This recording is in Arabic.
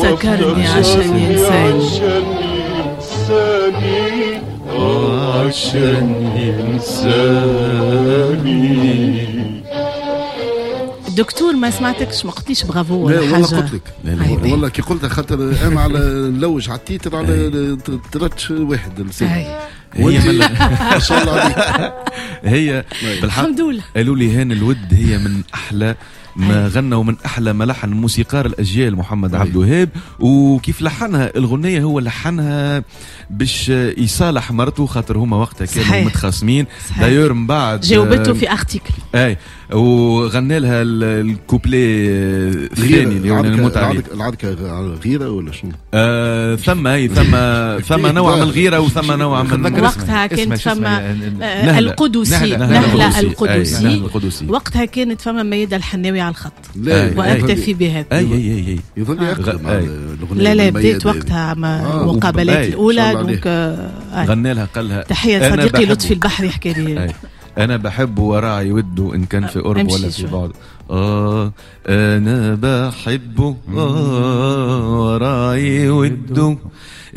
افتكرني عشان ينساني عشان ينساني. دكتور ما سمعتكش، ما قلتليش برافو ولا ولا حاجه. حاجه. قلت لك والله كي قلتها خاطر انا على نلوج على التيتر على ترتش واحد السنة. ما شاء الله عليك. هي الحمد لله. قالوا لي هان الود هي من احلى ما غنى ومن احلى ما لحن موسيقار الاجيال محمد عبد الوهاب. وكيف لحنها الغنيه هو لحنها باش يصالح مرته خاطر هما وقتها كانوا متخاصمين. دايور من بعد جاوبته في ارتيكل اي وغنى لها الكوبلي الثاني اللي هو نموت عليه. العادك غيره ولا شنو؟ ثم نوع من الغيره وثم نوع من وقتها كانت فما القدسي نهلة القدسي. وقتها كانت فما ميادة الحناوي على الخط واكتفي بهذا. اي يظل يخدم لا بديت وقتها المقابلات الاولى دونك غنى لها قال لها تحيه صديقي لطفي البحري حكى لي انا بحبه وراعي وده ان كان في قرب ولا في بعد. انا بحبه وراعي وده